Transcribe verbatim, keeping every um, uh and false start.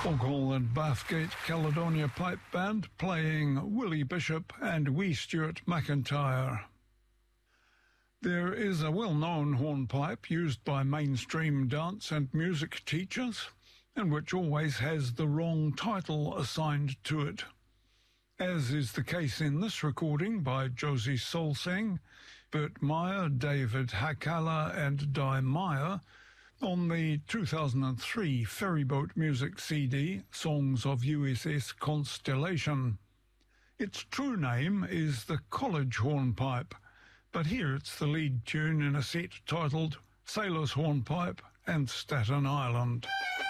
Boghall and Bathgate Caledonia Pipe Band playing Willie Bishop and Wee Stuart McIntyre. There is a well-known hornpipe used by mainstream dance and music teachers, and which always has the wrong title assigned to it. As is the case in this recording by Josie Solsang, Bert Meyer, David Hakala and Di Meyer, on the two thousand three Ferryboat Music C D, Songs of U S S Constellation. Its true name is the College Hornpipe, but here it's the lead tune in a set titled Sailor's Hornpipe and Staten Island.